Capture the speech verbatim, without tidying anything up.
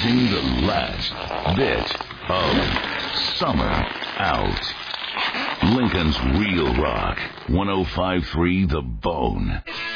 squeezing the last bit of summer out. Lincoln's Real Rock, one oh five point three The Bone.